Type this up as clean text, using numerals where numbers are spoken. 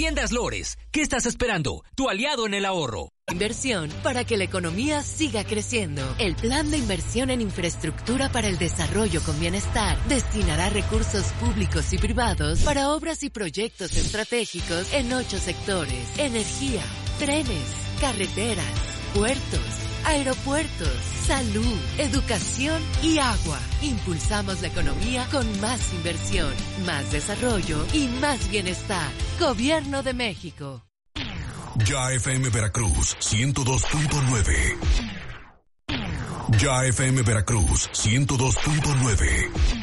Tiendas Lores, ¿qué estás esperando? Tu aliado en el ahorro. Inversión para que la economía siga creciendo. El Plan de Inversión en Infraestructura para el Desarrollo con Bienestar destinará recursos públicos y privados para obras y proyectos estratégicos en 8 sectores: energía, trenes, carreteras, puertos, aeropuertos, salud, educación y agua. Impulsamos la economía con más inversión, más desarrollo y más bienestar. Gobierno de México. Ya FM Veracruz 102.9. Ya FM Veracruz 102.9.